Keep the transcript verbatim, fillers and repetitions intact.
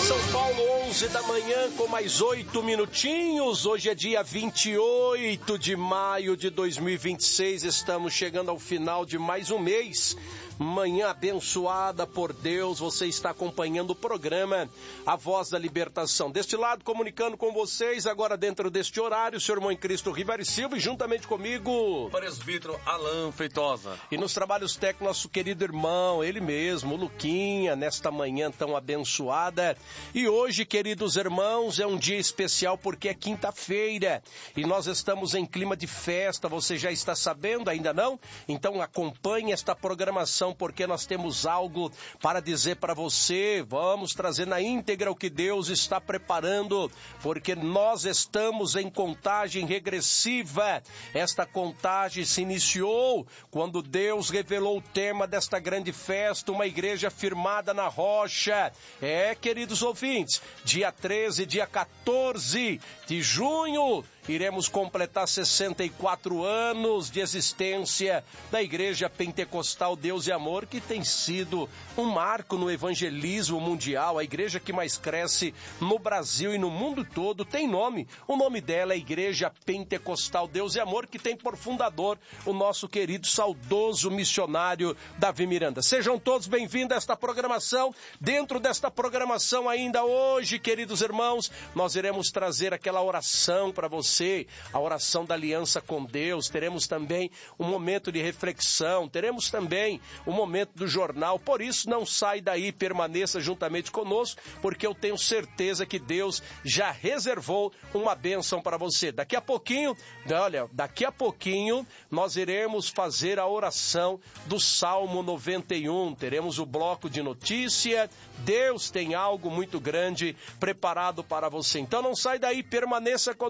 São Paulo, onze da manhã, com mais oito minutinhos. Hoje é dia vinte e oito de maio de dois mil e vinte e seis. Estamos chegando ao final de mais um mês. Manhã abençoada por Deus. Você está acompanhando o programa A Voz da Libertação. Deste lado, comunicando com vocês, agora dentro deste horário, o senhor irmão em Cristo Ribeiro Silva, e juntamente comigo, presbítero Alan Feitosa. E nos trabalhos técnicos, nosso querido irmão, ele mesmo, o Luquinha, nesta manhã tão abençoada. E hoje, queridos irmãos, é um dia especial porque é quinta-feira e nós estamos em clima de festa. Você já está sabendo? Ainda não? Então acompanhe esta programação porque nós temos algo para dizer para você. Vamos trazer na íntegra o que Deus está preparando, porque nós estamos em contagem regressiva. Esta contagem se iniciou quando Deus revelou o tema desta grande festa, uma igreja firmada na rocha. É, queridos ouvintes, dia treze, dia quatorze de junho, iremos completar sessenta e quatro anos de existência da Igreja Pentecostal Deus e Amor, que tem sido um marco no evangelismo mundial. A igreja que mais cresce no Brasil e no mundo todo tem nome. O nome dela é Igreja Pentecostal Deus e Amor, que tem por fundador o nosso querido saudoso missionário Davi Miranda. Sejam todos bem-vindos a esta programação. Dentro desta programação ainda hoje, queridos irmãos, nós iremos trazer aquela oração para você, a oração da aliança com Deus. Teremos também um momento de reflexão, teremos também um momento do jornal. Por isso, não sai daí, permaneça juntamente conosco, porque eu tenho certeza que Deus já reservou uma bênção para você. Daqui a pouquinho, olha, daqui a pouquinho nós iremos fazer a oração do Salmo noventa e um. Teremos o bloco de notícia. Deus tem algo muito grande preparado para você. Então não sai daí, permaneça conosco.